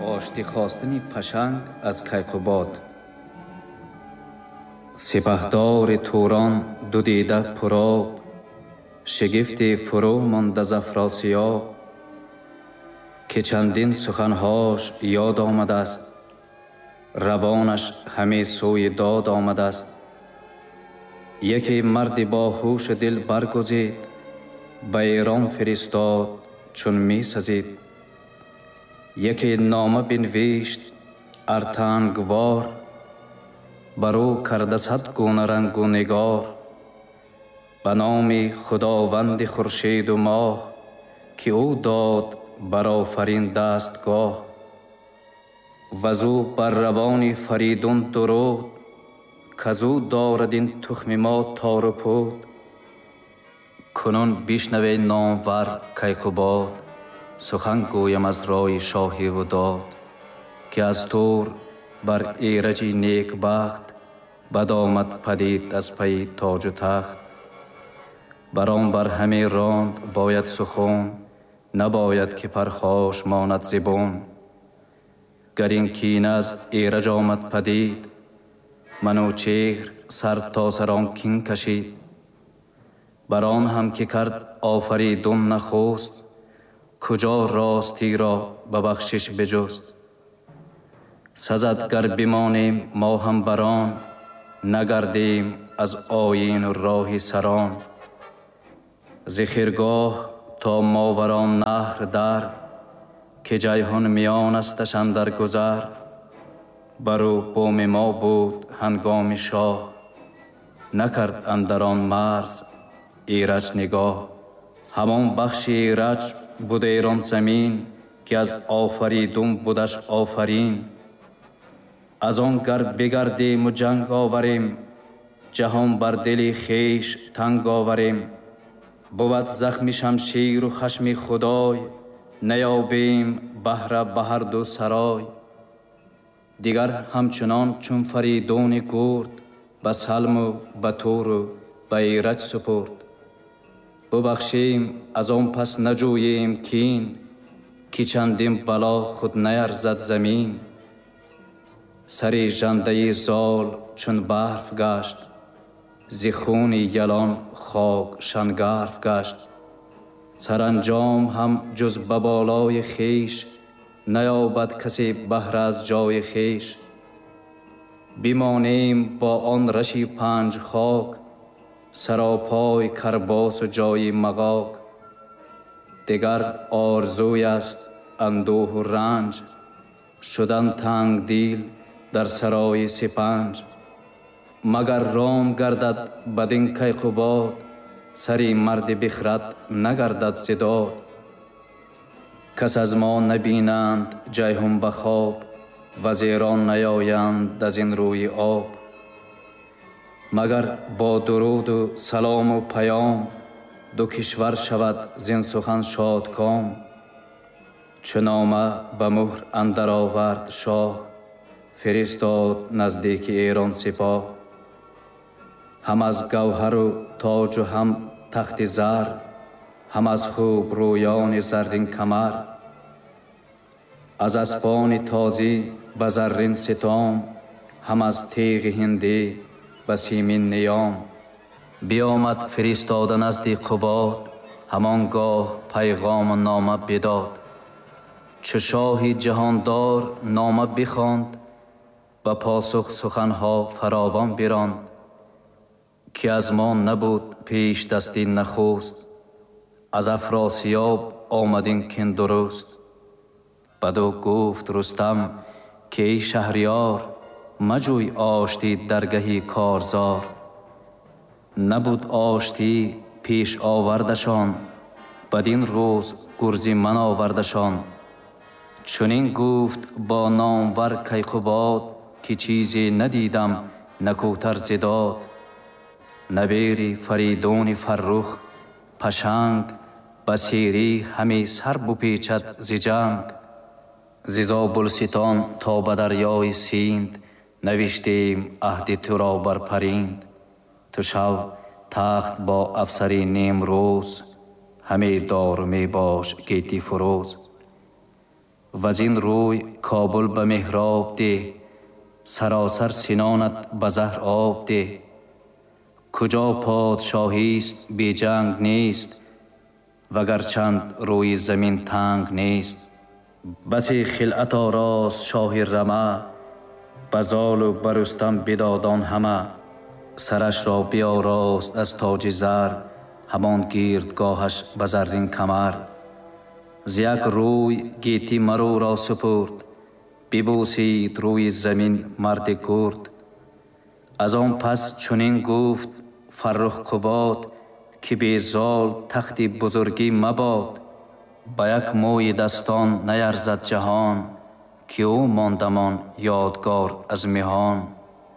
آشتی خواستن پشنگ از کیقوباد. سپهدار توران دو دیده پرآب، شگفت فرو ماند از افراسیاب. که چندین سخنهاش یاد آمده است، روانش همه سوی داد آمده است. یکی مرد با هوش دل برگزید، به ایران فرستاد چون می سزید. یکی نامه بنوشت ارتنگوار، برو کرده صد گونه رنگ و نگار. به نام خداوند خورشید و ماه، که او داد بر آفرین دستگاه. وزو بر روان فریدون درود، کزو دارد این تخم ما تار و پود. کنون بشنوی نامور کیقوباد، سخن گویم از رای شاهی و داد. که از تور بر ایرج نیک بخت، بد آمد پدید از پی تاج و تخت. بران بر همه راند باید سخن، نباید که پرخاش ماند زبون. گر این کینه از ایرج آمد پدید، منوچهر سر تا سر آن کین کشید. بران هم که کرد آفریدون نخست، کجا راستی را به بخشش بجست. سزد گر بمانیم ما هم بران، نگردیم از آیین و راه سران. ز خرگاه تا ماوران نهر در، که جیحون میان استش اندر گذر. برو بوم ما بود هنگام شاه، نکرد اندر آن مرز ایرج نگاه. همان بخش ایرج بود ایران زمین، که از آفریدون بودش آفرین. از آن گر بگردیم و جنگ آوریم، جهان بر دل خویش تنگ آوریم. بود زخم شمشیر و خشم خدای، نیابیم بهره به هر دو سرای. دیگر همچنان چون فریدون گرد، به سلم و به تور و به ایرج سپرد. ببخشیم از آن پس نجوییم کین، که چندین بلا خود نیرزد زمین. سر ژنده زال چون برف گشت، ز خون یلان خاک شنگرف گشت. سرانجام هم جز به بالای خویش، نیابد کسی بهره از جای خویش. بمانیم با آن رشی پنج خاک، سراپای کرباس و جای مغاک. دگر آرزوی است اندوه و رنج، شدن تنگ دل در سرای سپنج. مگر رام گردد بدین کیقوباد، سری مرد بخرد نگردد ز داد. کس از ما نبینند جیحون به خواب، وزیران نیایند از این روی آب. مگر با درود و سلام و پیام، دو کشور شود زین سخن شادکام. چو نامه به مهر اندر آورد شاه، فرستاد نزدیک ایران سپاه. هم از گوهر و تاج و هم تخت زر، هم از خوب رویان زرین کمر. از اسپان تازی به زرین ستام، هم از تیغ هندی به سیمین نیام. بیامد فرستاده نزد قباد، همانگاه پیغام و نامه بداد. چو شاه جهاندار نامه بخواند، به پاسخ سخنها فراوان براند. که از ما نبود پیش دستی نخست، از افراسیاب آمد این کین درست. بدو گفت رستم که ای شهریار، مجوی آشتی درگهی کارزار. نبود آشتی پیش آوردشان، بدین روز گرزی من آوردشان. چنین گفت با نامور کیقوباد، که چیزی ندیدم نکوتر ز داد. نبیری فریدون فرخ پشنگ، بسیری همی سر بپیچد ز جنگ. ز زابلستان تا به دریای سیند، نوشتیم عهد تو را بر پریند. تو شو تخت با افسری نیمروز، همی دار و می باش گیتی فروز. وزین روی کابل به محراب ده، سراسر سینانت به زهر آب ده. کجا پادشاهی است بی جنگ نیست، وگرچند روی زمین تنگ نیست. بسی خلعت آراست شاه رمه، به زال و به رستم بدادان همه. سرش را بیاراست از تاج زر، همان گیردگاهش به زرین کمر. ز یک روی گیتی مرو را سپرد، ببوسید روی زمین مرد گرد. از آن پس چنین گفت فرخ قباد، که بی زال تخت بزرگی مباد. به یک موی دستان نیرزد جهان، که او ماندمان یادگار از مهان.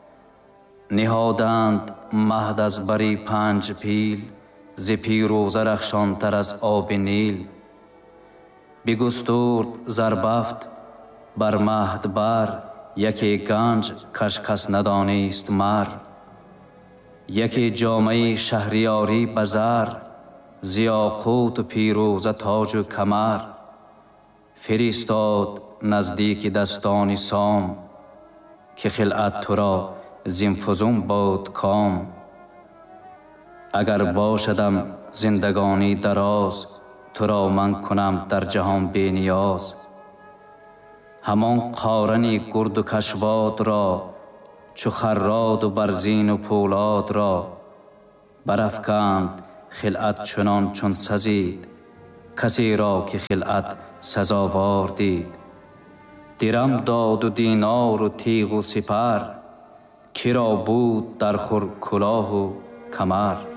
نهادند مهد از بری 5 پیل، ز پیروزه رخشانتر از آب نیل. بگسترد زربفت بر مهد بر، یکی گنج کش کس ندانست مر. یکی جامه شهریاری به زر، ز یاقوت و پیروزه تاج و کمر. فرستاد نزدیک دستان سام، که خلعت تو را زین فزون باد کام. اگر باشدم زندگانی دراز، تو را من کنم در جهان بی نیاز. همان قارن گرد و کشواد را، چو خراد و برزین و پولاد را. برافکند خلعت چنان چون سزید، کسی را که خلعت سزاوار دید. درم داد و دینار و تیغ و سپر، که را بود در خور کلاه و کمر.